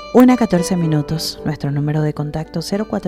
1:14. Nuestro número de contacto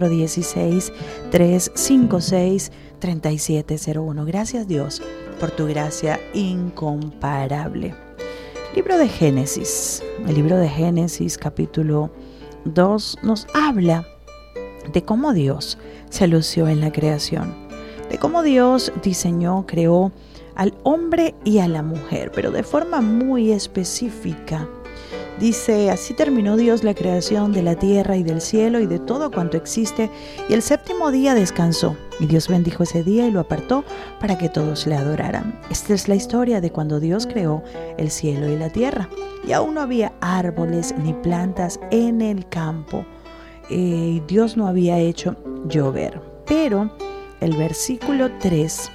0416-356-3701. Gracias, Dios, por tu gracia incomparable. Libro de Génesis. El libro de Génesis, capítulo 2, nos habla de cómo Dios se lució en la creación, de cómo Dios diseñó, creó al hombre y a la mujer, pero de forma muy específica. Dice: así terminó Dios la creación de la tierra y del cielo y de todo cuanto existe, y el séptimo día descansó. Y Dios bendijo ese día y lo apartó para que todos le adoraran. Esta es la historia de cuando Dios creó el cielo y la tierra. Y aún no había árboles ni plantas en el campo. Dios no había hecho llover. Pero el versículo 3,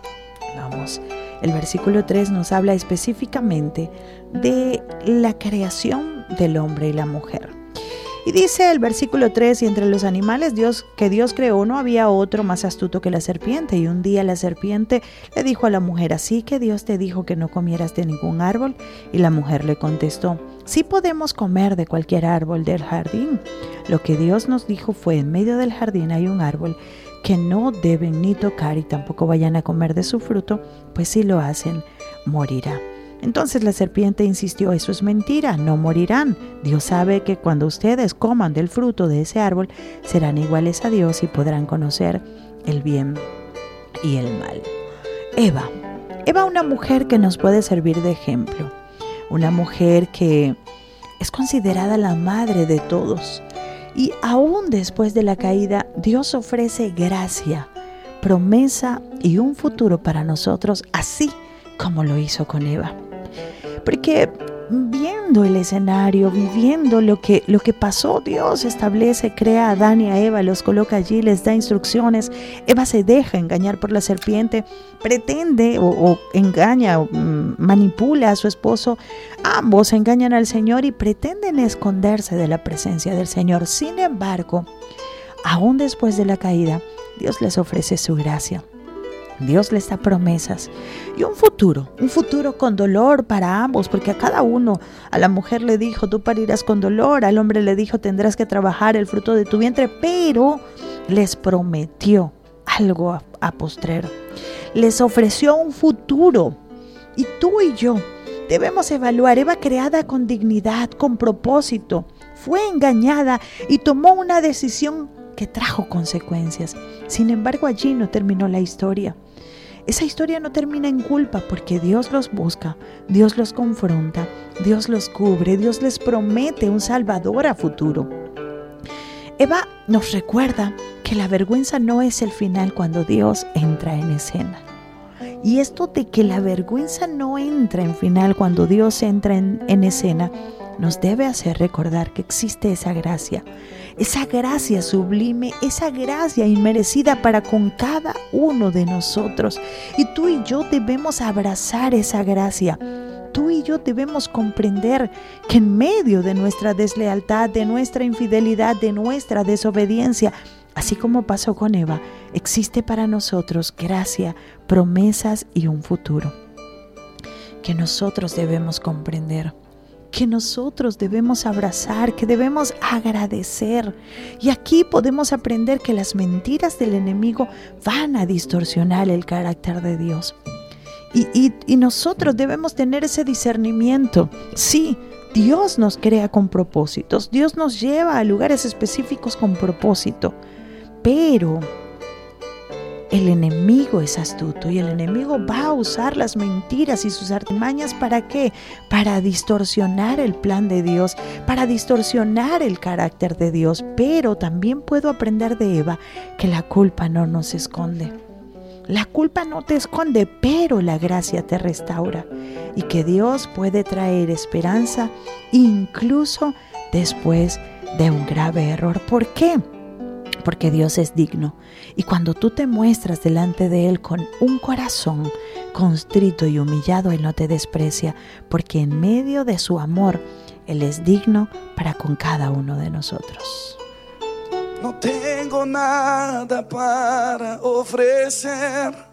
el versículo 3 nos habla específicamente de la creación del hombre y la mujer. Y dice el versículo 3: y entre los animales que Dios creó no había otro más astuto que la serpiente. Y un día la serpiente le dijo a la mujer: ¿así que Dios te dijo que no comieras de ningún árbol? Y la mujer le contestó: sí podemos comer de cualquier árbol del jardín. Lo que Dios nos dijo fue: en medio del jardín hay un árbol que no deben ni tocar y tampoco vayan a comer de su fruto, pues si lo hacen, morirá. Entonces la serpiente insistió: eso es mentira, no morirán. Dios sabe que cuando ustedes coman del fruto de ese árbol, serán iguales a Dios y podrán conocer el bien y el mal. Eva, una mujer que nos puede servir de ejemplo, una mujer que es considerada la madre de todos. Y aún después de la caída, Dios ofrece gracia, promesa y un futuro para nosotros, así como lo hizo con Eva. Porque viendo el escenario, viviendo lo que pasó, Dios establece, crea a Adán y a Eva, los coloca allí, les da instrucciones. Eva se deja engañar por la serpiente, pretende o engaña, manipula a su esposo. Ambos engañan al Señor y pretenden esconderse de la presencia del Señor. Sin embargo, aún después de la caída, Dios les ofrece su gracia. Dios les da promesas y un futuro con dolor para ambos, porque a cada uno, a la mujer le dijo: tú parirás con dolor, al hombre le dijo: tendrás que trabajar el fruto de tu vientre, pero les prometió algo a postrero, les ofreció un futuro. Y tú y yo debemos evaluar. Eva, creada con dignidad, con propósito, fue engañada y tomó una decisión que trajo consecuencias. Sin embargo, allí no terminó la historia. Esa historia no termina en culpa, porque Dios los busca, Dios los confronta, Dios los cubre, Dios les promete un Salvador a futuro. Eva nos recuerda que la vergüenza no es el final cuando Dios entra en escena. Y esto de que la vergüenza no entra en final cuando Dios entra en escena, nos debe hacer recordar que existe esa gracia sublime, esa gracia inmerecida para con cada uno de nosotros. Y tú y yo debemos abrazar esa gracia. Tú y yo debemos comprender que en medio de nuestra deslealtad, de nuestra infidelidad, de nuestra desobediencia, así como pasó con Eva, existe para nosotros gracia, promesas y un futuro que nosotros debemos comprender, que nosotros debemos abrazar, que debemos agradecer. Y aquí podemos aprender que las mentiras del enemigo van a distorsionar el carácter de Dios. Y nosotros debemos tener ese discernimiento. Sí, Dios nos crea con propósitos, Dios nos lleva a lugares específicos con propósito, pero el enemigo es astuto y el enemigo va a usar las mentiras y sus artimañas. ¿Para qué? Para distorsionar el plan de Dios, para distorsionar el carácter de Dios. Pero también puedo aprender de Eva que la culpa no nos esconde. La culpa no te esconde, pero la gracia te restaura. Y que Dios puede traer esperanza incluso después de un grave error. ¿Por qué? Porque Dios es digno. Y cuando tú te muestras delante de Él con un corazón contrito y humillado, Él no te desprecia, porque en medio de su amor, Él es digno para con cada uno de nosotros. No tengo nada para ofrecer,